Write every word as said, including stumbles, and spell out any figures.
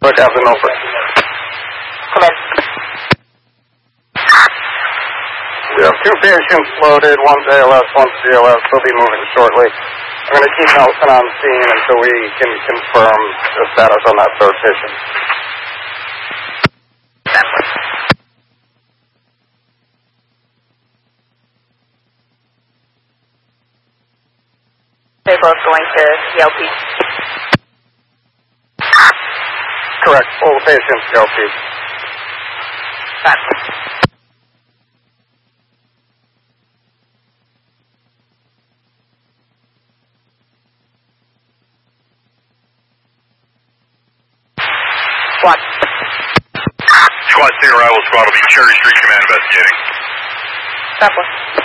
But have the number. Correct. We have two patients loaded, one's A L S, one's C L S. They'll be moving shortly. I'm going to keep Nelson on scene until we can confirm the status on that third patient. They're both going to C L P. Correct. All the patients C L P. Got it. Squad. Squad state arrival squad will be Cherry Street Command investigating. Stop one.